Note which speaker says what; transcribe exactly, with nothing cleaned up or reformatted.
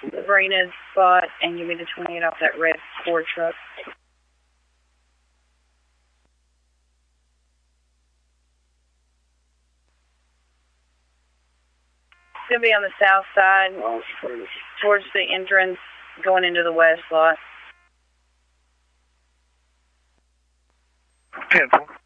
Speaker 1: Sabrina's spot and give me the twenty-eight off that red Ford truck. It's going to be on the south side, towards the entrance, going into the west lot.
Speaker 2: Pencil.